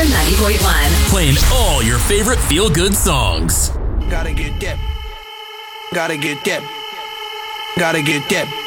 FM 90.1. Playing all your favorite feel-good songs. Gotta get dip. Gotta get dip. Gotta get dip.